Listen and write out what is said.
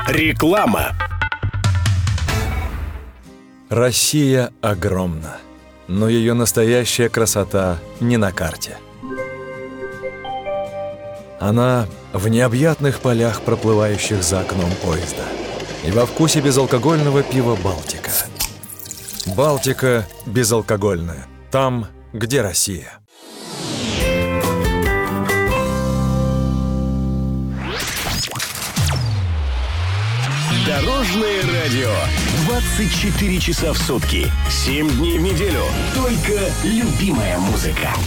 Реклама. Россия огромна, но ее настоящая красота не на карте. Она в необъятных полях, проплывающих за окном поезда, и во вкусе безалкогольного пива «Балтика». «Балтика» безалкогольная. Там, где Россия. Дорожное радио. 24 часа в сутки. 7 дней в неделю. Только любимая музыка.